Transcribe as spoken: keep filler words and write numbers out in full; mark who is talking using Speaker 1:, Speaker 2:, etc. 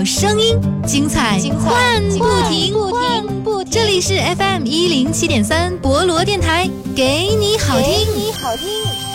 Speaker 1: 好声音，精彩换不停。这里是 F M 一零七点三博罗电台，给你好听。
Speaker 2: 给你好听。